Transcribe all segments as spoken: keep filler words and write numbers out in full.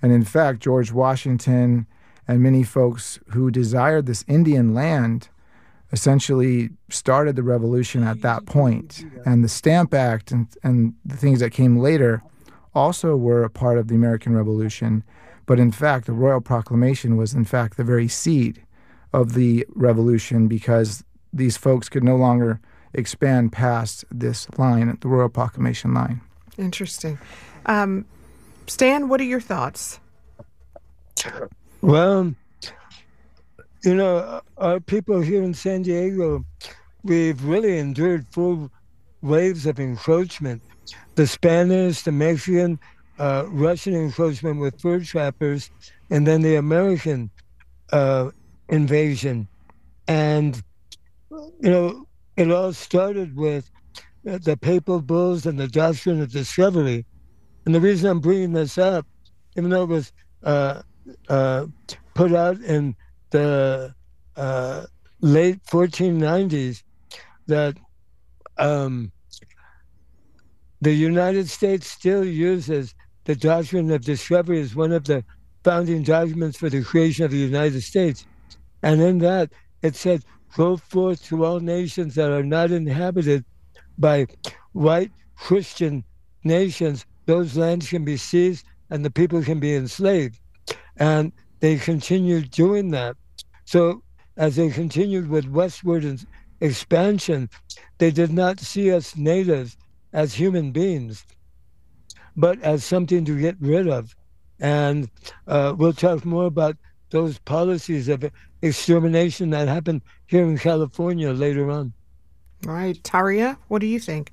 And in fact, George Washington and many folks who desired this Indian land essentially started the revolution at that point. And the Stamp Act and, and the things that came later also were a part of the American Revolution. But in fact, the Royal Proclamation was in fact the very seed of the revolution, because these folks could no longer expand past this line, the Royal Proclamation line. Interesting. Um, Stan, what are your thoughts? Well, you know, our people here in San Diego, we've really endured four waves of encroachment. The Spanish, the Mexican, uh, Russian encroachment with fur trappers, and then the American uh, invasion. And, you know, it all started with the papal bulls and the doctrine of discovery. And the reason I'm bringing this up, even though it was uh, uh, put out in the uh, late fourteen nineties, that um, the United States still uses the doctrine of discovery as one of the founding documents for the creation of the United States. And in that, it said, "Go forth to all nations that are not inhabited by white Christian nations. Those lands can be seized and the people can be enslaved." And they continued doing that. So as they continued with westward expansion, they did not see us natives as human beings, but as something to get rid of. And uh, we'll talk more about those policies of extermination that happened here in California later on. All right. Taria, what do you think?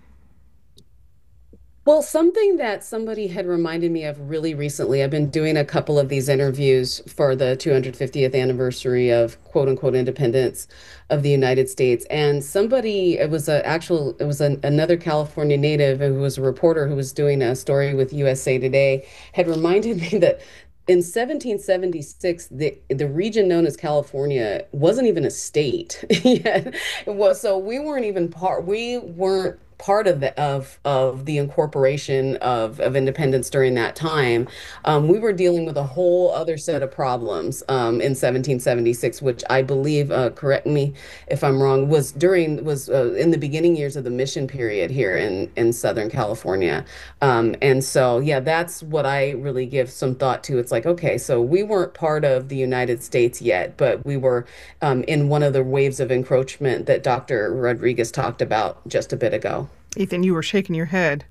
Well, something that somebody had reminded me of really recently, I've been doing a couple of these interviews for the two hundred fiftieth anniversary of quote unquote independence of the United States. And somebody, it was a actual, it was an, another California native who was a reporter who was doing a story with U S A Today, had reminded me that in seventeen seventy-six, the the region known as California wasn't even a state yet. It was, so we weren't even part, we weren't part of the of of the incorporation of of independence during that time. Um, we were dealing with a whole other set of problems um, in seventeen seventy-six, which I believe, uh, correct me if I'm wrong, was during was uh, in the beginning years of the mission period here in in Southern California. Um, and so, yeah, that's what I really give some thought to. It's like, okay, so we weren't part of the United States yet, but we were um, in one of the waves of encroachment that Doctor Rodriguez talked about just a bit ago. Ethan, you were shaking your head.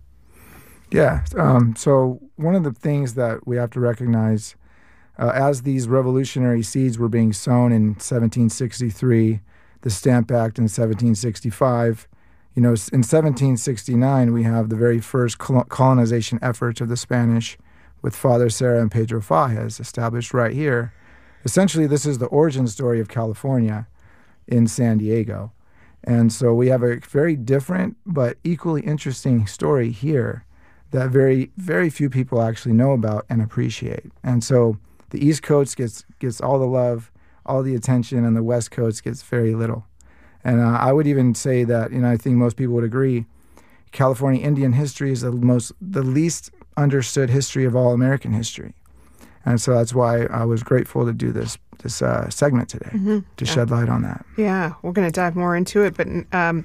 Yeah. Um, so one of the things that we have to recognize, uh, as these revolutionary seeds were being sown in seventeen sixty-three, the Stamp Act in seventeen sixty-five, you know, in seventeen sixty-nine, we have the very first colonization efforts of the Spanish with Father Serra and Pedro Fages established right here. Essentially, this is the origin story of California in San Diego. And so we have a very different but equally interesting story here that very, very few people actually know about and appreciate. And so the East Coast gets gets all the love, all the attention, and the West Coast gets very little. And uh, I would even say that, you know, I think most people would agree, California Indian history is the most, the least understood history of all American history. And so that's why I was grateful to do this this uh, segment today, mm-hmm. to yeah. shed light on that. Yeah, we're going to dive more into it. But um,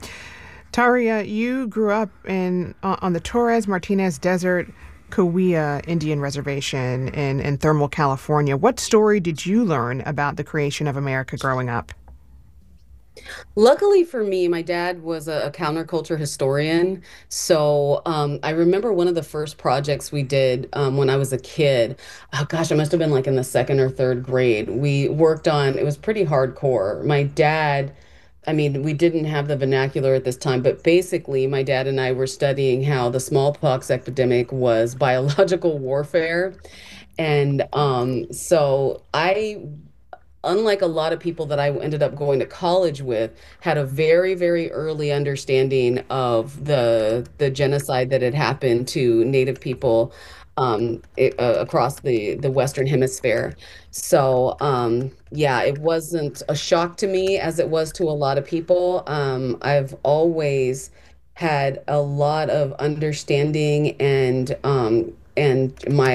Taria, you grew up in uh, on the Torres Martinez Desert Cahuilla Indian Reservation in, in Thermal, California. What story did you learn about the creation of America growing up? Luckily for me, my dad was a, a counterculture historian. So um, I remember one of the first projects we did um, when I was a kid. Oh gosh, I must have been like in the second or third grade. We worked on, it was pretty hardcore. My dad, I mean, we didn't have the vernacular at this time, but basically my dad and I were studying how the smallpox epidemic was biological warfare. And um, so I unlike a lot of people that I ended up going to college with, had a very, very early understanding of the the genocide that had happened to Native people um, it, uh, across the, the Western Hemisphere. So, um, yeah, it wasn't a shock to me as it was to a lot of people. Um, I've always had a lot of understanding and um, and my